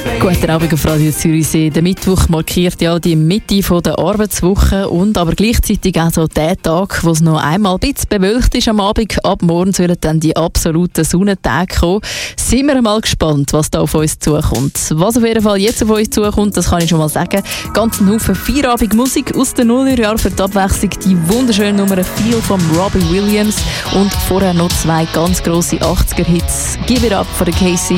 Guten Abend auf Radio Zürichsee. Der Mittwoch markiert ja die Mitte der Arbeitswoche und aber gleichzeitig auch so der Tag, wo es noch einmal ein bisschen bewölkt ist am Abend. Ab morgen sollen dann die absoluten Sonnentage kommen. Sind wir mal gespannt, was da auf uns zukommt. Was auf jeden Fall jetzt auf uns zukommt, das kann ich schon mal sagen. Ganz ein Haufen Feierabendmusik aus den Nullerjahren für die Abwechslung. Die wunderschöne Nummer 4 von Robbie Williams und vorher noch 2 ganz grosse 80er-Hits. Give It Up von der Casey